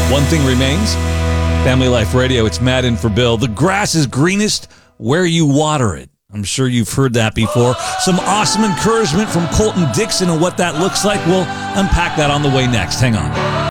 One thing remains. Family Life Radio, it's Matt in for Bill. The grass is greenest where you water it. I'm sure you've heard that before. Some awesome encouragement from Colton Dixon and what that looks like. We'll unpack that on the way next. Hang on.